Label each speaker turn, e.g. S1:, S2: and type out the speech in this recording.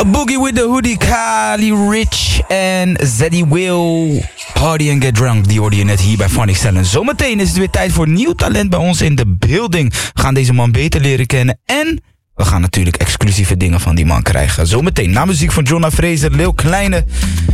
S1: A Boogie with the Hoodie, Kali Rich en Zeddy Will. Party and Get Drunk, die hoorde je net hier bij Funny Stellen. Zometeen is het weer tijd voor nieuw talent bij ons in de building. We gaan deze man beter leren kennen en we gaan natuurlijk exclusieve dingen van die man krijgen. Zometeen na muziek van Jonna Fraser, Lil Kleine.